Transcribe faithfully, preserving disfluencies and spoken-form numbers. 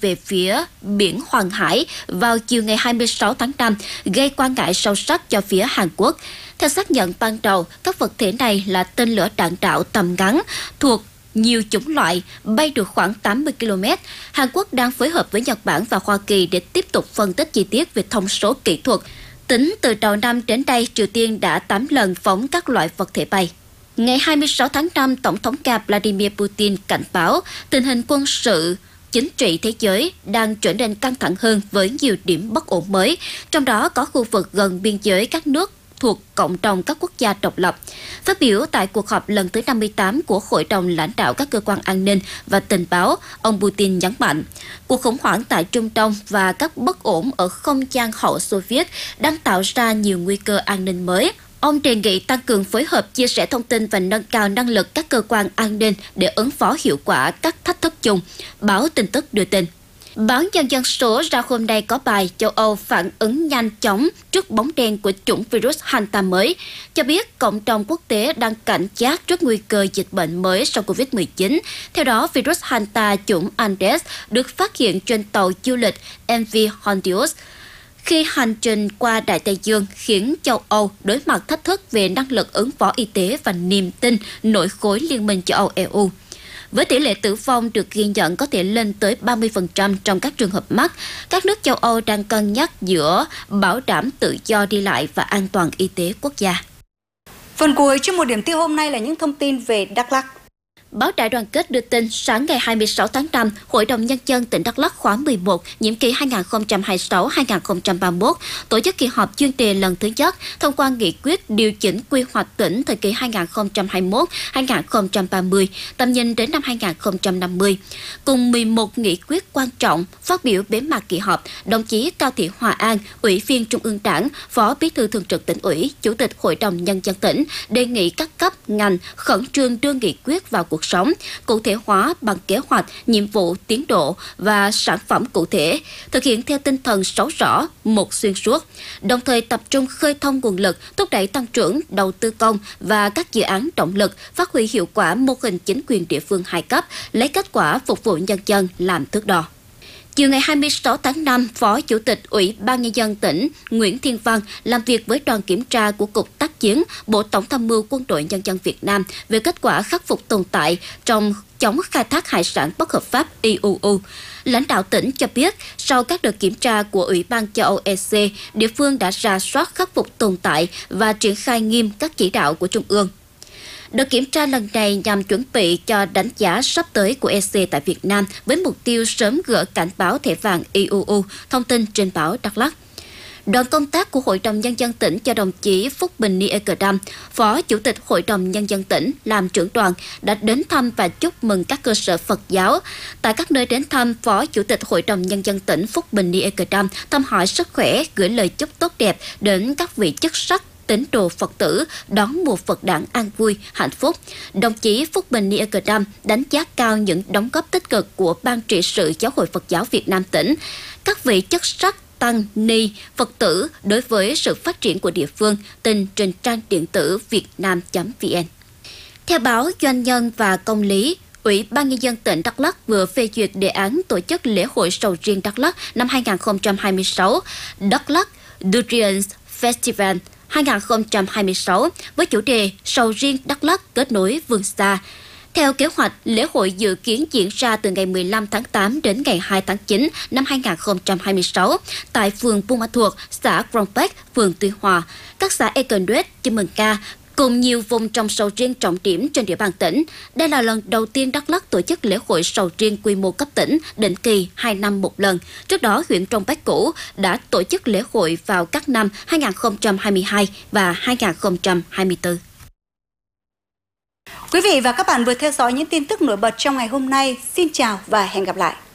về phía biển Hoàng Hải vào chiều ngày hai mươi sáu tháng năm, gây quan ngại sâu sắc cho phía Hàn Quốc. Theo xác nhận ban đầu, các vật thể này là tên lửa đạn đạo tầm ngắn thuộc nhiều chủng loại, bay được khoảng tám mươi ki lô mét. Hàn Quốc đang phối hợp với Nhật Bản và Hoa Kỳ để tiếp tục phân tích chi tiết về thông số kỹ thuật. Tính từ đầu năm đến nay, Triều Tiên đã tám lần phóng các loại vật thể bay. Ngày hai mươi sáu tháng năm, Tổng thống Nga Vladimir Putin cảnh báo tình hình quân sự chính trị thế giới đang trở nên căng thẳng hơn với nhiều điểm bất ổn mới, trong đó có khu vực gần biên giới các nước thuộc cộng đồng các quốc gia độc lập. Phát biểu tại cuộc họp lần thứ năm mươi tám của Hội đồng lãnh đạo các cơ quan an ninh và tình báo, ông Putin nhấn mạnh, cuộc khủng hoảng tại Trung Đông và các bất ổn ở không gian hậu Xô Viết đang tạo ra nhiều nguy cơ an ninh mới. Ông đề nghị tăng cường phối hợp, chia sẻ thông tin và nâng cao năng lực các cơ quan an ninh để ứng phó hiệu quả các thách thức chung, báo tin tức đưa tin. Báo Nhân dân số ra hôm nay có bài châu Âu phản ứng nhanh chóng trước bóng đen của chủng virus Hanta mới, cho biết cộng đồng quốc tế đang cảnh giác trước nguy cơ dịch bệnh mới sau covid mười chín. Theo đó, virus Hanta chủng Andes được phát hiện trên tàu du lịch em vê Hondius khi hành trình qua Đại Tây Dương, khiến châu Âu đối mặt thách thức về năng lực ứng phó y tế và niềm tin nội khối Liên minh châu Âu e u. Với tỷ lệ tử vong được ghi nhận có thể lên tới ba mươi phần trăm trong các trường hợp mắc, các nước châu Âu đang cân nhắc giữa bảo đảm tự do đi lại và an toàn y tế quốc gia. Phần cuối trong một điểm tin hôm nay là những thông tin về Đắk Lắk. Báo Đại Đoàn kết đưa tin sáng ngày hai mươi sáu tháng năm, Hội đồng Nhân dân tỉnh Đắk Lắk khóa mười một, nhiệm kỳ hai nghìn không trăm hai mươi sáu đến hai nghìn không trăm ba mươi mốt, tổ chức kỳ họp chuyên đề lần thứ nhất, thông qua nghị quyết điều chỉnh quy hoạch tỉnh thời kỳ hai nghìn không trăm hai mươi mốt đến hai nghìn không trăm ba mươi, tầm nhìn đến năm hai nghìn không trăm năm mươi. Cùng mười một nghị quyết quan trọng, phát biểu bế mạc kỳ họp, đồng chí Cao Thị Hòa An, Ủy viên Trung ương Đảng, Phó Bí thư Thường trực Tỉnh ủy, Chủ tịch Hội đồng Nhân dân tỉnh, đề nghị các cấp, ngành khẩn trương đưa nghị quyết vào cuộc sống, cụ thể hóa bằng kế hoạch, nhiệm vụ, tiến độ và sản phẩm cụ thể, thực hiện theo tinh thần sáu rõ, một xuyên suốt, đồng thời tập trung khơi thông nguồn lực, thúc đẩy tăng trưởng, đầu tư công và các dự án động lực, phát huy hiệu quả mô hình chính quyền địa phương hai cấp, lấy kết quả phục vụ nhân dân làm thước đo. Chiều ngày hai mươi sáu tháng năm, Phó Chủ tịch Ủy ban Nhân dân tỉnh Nguyễn Thiên Văn làm việc với đoàn kiểm tra của Cục Tác chiến, Bộ Tổng tham mưu Quân đội Nhân dân Việt Nam về kết quả khắc phục tồn tại trong chống khai thác hải sản bất hợp pháp i u u. Lãnh đạo tỉnh cho biết, sau các đợt kiểm tra của Ủy ban châu Âu e xê, địa phương đã rà soát khắc phục tồn tại và triển khai nghiêm các chỉ đạo của Trung ương. Đợt kiểm tra lần này nhằm chuẩn bị cho đánh giá sắp tới của e xê tại Việt Nam với mục tiêu sớm gỡ cảnh báo thẻ vàng i u u, thông tin trên báo Đắk Lắk. Đoàn công tác của Hội đồng Nhân dân tỉnh cho đồng chí Phúc Bình Ni Ê Cờ Đam, Phó Chủ tịch Hội đồng Nhân dân tỉnh làm trưởng đoàn đã đến thăm và chúc mừng các cơ sở Phật giáo. Tại các nơi đến thăm, Phó Chủ tịch Hội đồng Nhân dân tỉnh Phúc Bình Ni Ê Cờ Đam thăm hỏi sức khỏe, gửi lời chúc tốt đẹp đến các vị chức sắc, tín đồ Phật tử đón mùa Phật đản an vui, hạnh phúc. Đồng chí Phúc Bình Ni Ê Cờ Đam đánh giá cao những đóng góp tích cực của Ban trị sự Giáo hội Phật giáo Việt Nam tỉnh, các vị chức sắc, tăng ni, Phật tử đối với sự phát triển của địa phương, tin trên trang điện tử vietnam chấm vn. Theo báo Doanh nhân và Công lý, Ủy ban Nhân dân tỉnh Đắk Lắk vừa phê duyệt đề án tổ chức lễ hội sầu riêng Đắk Lắk năm hai nghìn không trăm hai mươi sáu, Đắk Lắk Durians Festival hai nghìn không trăm hai mươi sáu với chủ đề Sầu riêng Đắk Lắk kết nối vươn xa. Theo kế hoạch, lễ hội dự kiến diễn ra từ ngày mười lăm tháng tám đến ngày hai tháng chín năm hai nghìn không trăm hai mươi sáu tại phường Buôn Ma Thuột, xã Krông Pech, phường Tuy Hòa, các xã Econduet, Chư Mừng Ca, cùng nhiều vùng trồng sầu riêng trọng điểm trên địa bàn tỉnh. Đây là lần đầu tiên Đắk Lắk tổ chức lễ hội sầu riêng quy mô cấp tỉnh, định kỳ hai năm một lần. Trước đó, huyện Krông Pech cũ đã tổ chức lễ hội vào các năm hai nghìn không trăm hai mươi hai và hai nghìn không trăm hai mươi tư. Quý vị và các bạn vừa theo dõi những tin tức nổi bật trong ngày hôm nay. Xin chào và hẹn gặp lại!